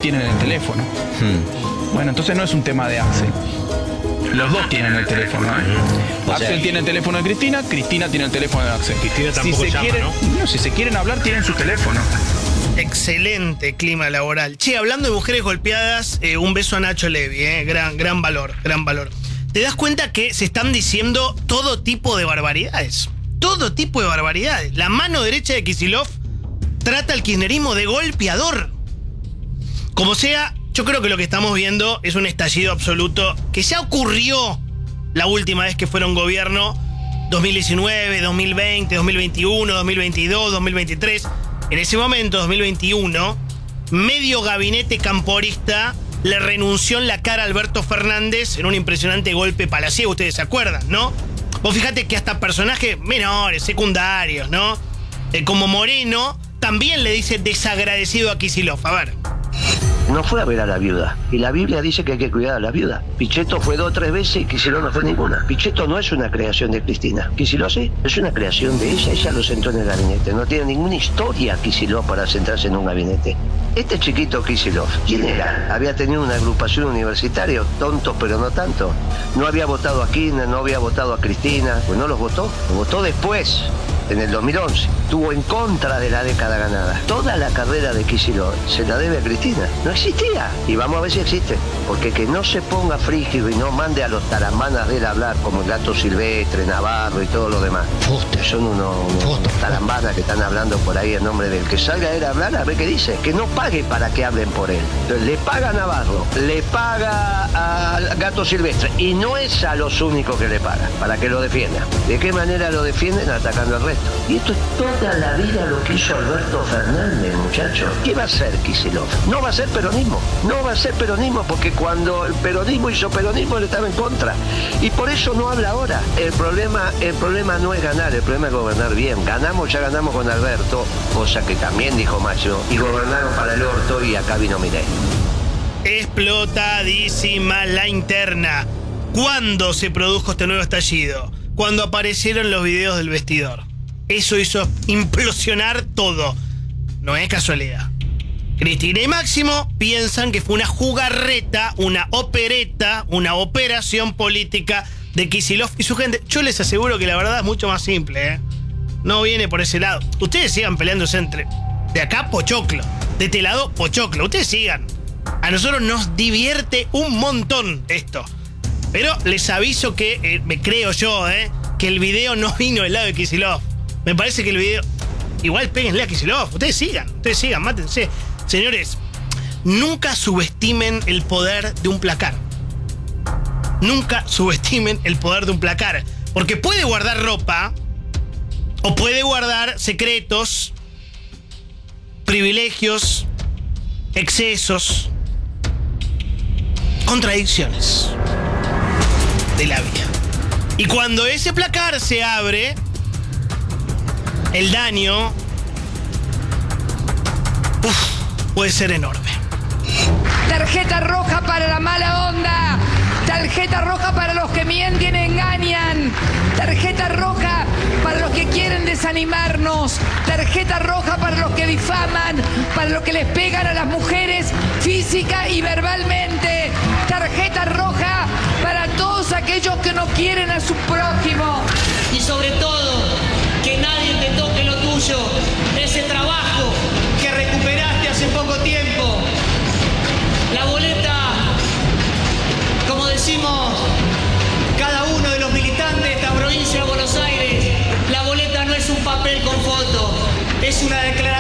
tienen el teléfono. Bueno, entonces no es un tema de Axel. Los dos tienen el teléfono, ¿eh? Axel tiene el teléfono de Cristina, Cristina tiene el teléfono de Axel. Cristina tampoco llama, ¿no? Si se quieren hablar, tienen su teléfono. Excelente clima laboral. Che, hablando de mujeres golpeadas, un beso a Nacho Levy, gran valor, gran valor. ¿Te das cuenta que se están diciendo todo tipo de barbaridades? Todo tipo de barbaridades. La mano derecha de Kicillof trata al kirchnerismo de golpeador. Como sea, yo creo que lo que estamos viendo es un estallido absoluto que ya ocurrió la última vez que fueron gobierno, 2019, 2020, 2021, 2022, 2023. En ese momento, 2021, medio gabinete camporista le renunció en la cara a Alberto Fernández en un impresionante golpe palaciego. Ustedes se acuerdan, ¿no? Vos fíjate que hasta personajes menores, secundarios, ¿no? Como Moreno, también le dice desagradecido a Kicillof. A ver. No fue a ver a la viuda. Y la Biblia dice que hay que cuidar a la viuda. Pichetto fue 2 o 3 veces y Kicillof no fue ninguna. Pichetto no es una creación de Cristina. Kicillof sí, es una creación de ella. Ella lo sentó en el gabinete. No tiene ninguna historia Kicillof para sentarse en un gabinete. Este chiquito Kicillof, ¿quién era? Había tenido una agrupación universitaria, tonto pero no tanto. No había votado a Kirchner, no había votado a Cristina. Pues no los votó. Los votó después. En el 2011, estuvo en contra de la década ganada. Toda la carrera de Kicillof se la debe a Cristina. No existía. Y vamos a ver si existe. Porque que no se ponga frígido y no mande a los tarambanas de él a hablar, como el Gato Silvestre, Navarro y todo lo demás. Son unos tarambanas que están hablando por ahí en nombre del que salga a él a hablar, a ver qué dice. Que no pague para que hablen por él. Entonces, le paga a Navarro, le paga al Gato Silvestre. Y no es a los únicos que le paga, para que lo defienda. ¿De qué manera lo defienden? Atacando al resto. Y esto es toda la vida lo que hizo Alberto Fernández, muchachos. ¿Qué va a hacer Kicillof? No va a ser peronismo. No va a ser peronismo porque cuando el peronismo hizo peronismo, él estaba en contra. Y por eso no habla ahora. El problema no es ganar, el problema es gobernar bien. Ya ganamos con Alberto, cosa que también dijo Macho, y gobernaron para el orto y acá vino Milei. Explotadísima la interna. ¿Cuándo se produjo este nuevo estallido? Cuando aparecieron los videos del vestidor. Eso hizo implosionar todo. No es casualidad. Cristina y Máximo piensan que fue una jugarreta, una opereta, una operación política de Kicillof y su gente. Yo les aseguro que la verdad es mucho más simple, ¿eh? No viene por ese lado. Ustedes sigan peleándose entre... De acá, pochoclo. De este lado, pochoclo. Ustedes sigan. A nosotros nos divierte un montón esto. Pero les aviso que, me creo yo, que el video no vino del lado de Kicillof. Me parece que el video... Igual péguenle a Kicillof. Ustedes sigan, mátense. Señores, nunca subestimen el poder de un placar. Nunca subestimen el poder de un placar. Porque puede guardar ropa, o puede guardar secretos, privilegios, excesos, contradicciones de la vida. Y cuando ese placar se abre, el daño puede ser enorme. Tarjeta roja para la mala onda. Tarjeta roja para los que mienten, engañan. Tarjeta roja para los que quieren desanimarnos. Tarjeta roja para los que difaman, para los que les pegan a las mujeres física y verbalmente. Tarjeta roja para todos aquellos que no quieren a su prójimo. Y sobre todo, que nadie te toque lo tuyo, ese trabajo que recuperaste hace poco tiempo. La boleta, como decimos cada uno de los militantes de esta provincia de Buenos Aires, la boleta no es un papel con foto, es una declaración